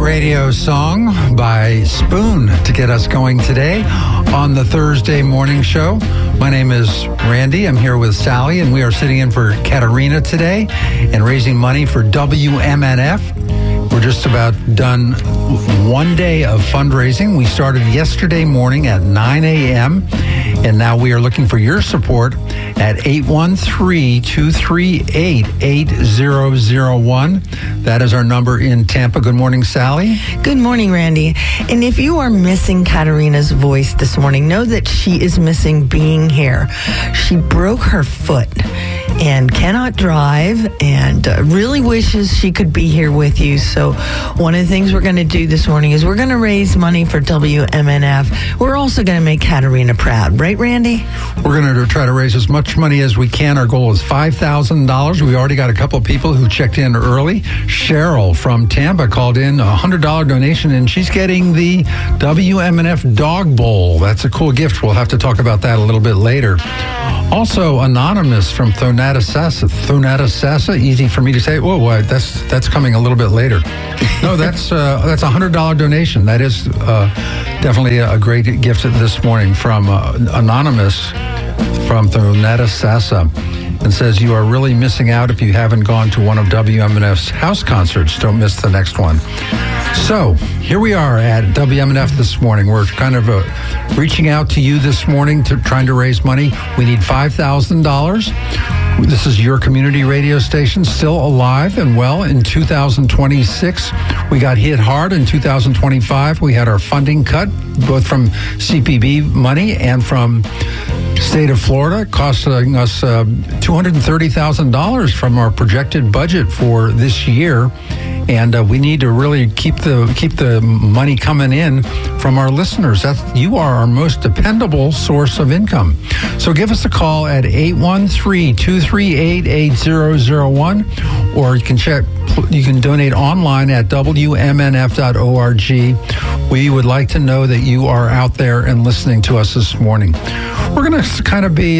radio song by Spoon to get us going today on the Thursday morning show. My name is Randy. I'm here with Sally, and we are sitting in for Katarina today and raising money for WMNF. We're just about done one day of fundraising. We started yesterday morning at 9 a.m., and now we are looking for your support at 813-238-8001. That is our number in Tampa. Good morning, Sally. Good morning, Randy. And if you are missing Katarina's voice this morning, know that she is missing being here. She broke her foot and cannot drive and really wishes she could be here with you. So one of the things we're going to do this morning is we're going to raise money for WMNF. We're also going to make Katarina proud. Right, Randy? We're going to try to raise as much money as we can. Our goal is $5,000. We already got a couple of people who checked in early. Cheryl from Tampa called in a $100 donation, and she's getting the WMNF Dog Bowl. That's a cool gift. We'll have to talk about that a little bit later. Also, Anonymous from Thonotosassa, easy for me to say. Whoa, that's coming a little bit later. No, that's a $100 donation. That is definitely a great gift this morning from Anonymous from Thonotosassa, and says you are really missing out if you haven't gone to one of WMNF's house concerts. Don't miss the next one. So here we are at WMNF this morning. We're kind of reaching out to you this morning to trying to raise money. We need $5,000. This is your community radio station, still alive and well in 2026. We got hit hard in 2025. We had our funding cut, both from CPB money and from state of Florida, costing us $230,000 from our projected budget for this year. And we need to really keep the money coming in from our listeners. You are our most dependable source of income. So give us a call at 813-238-8001, or you can donate online at WMNF.org. We would like to know that you are out there and listening to us this morning. We're going to kind of be,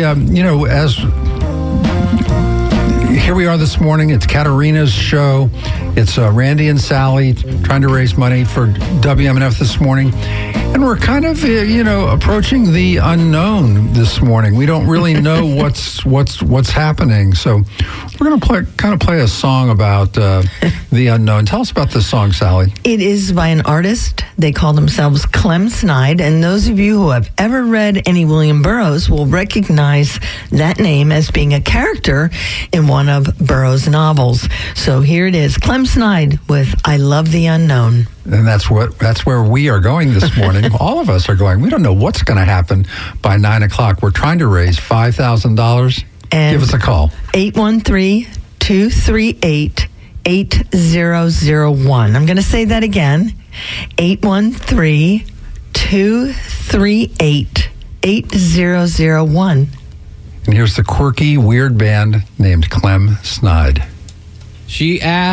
here we are this morning. It's Katarina's show. It's Randy and Sally trying to raise money for WMNF this morning. And we're kind of, approaching the unknown this morning. We don't really know what's happening. So we're going to play a song about the unknown. Tell us about this song, Sally. It is by an artist. They call themselves Clem Snide. And those of you who have ever read any William Burroughs will recognize that name as being a character in one of Burroughs' novels. So here it is, Clem Snide with I Love the Unknown. And that's where we are going this morning. All of us are going. We don't know what's going to happen by 9 o'clock. We're trying to raise $5,000. Give us a call. 813-238-8001. I'm going to say that again. 813-238-8001. And here's the quirky, weird band named Clem Snide. She asked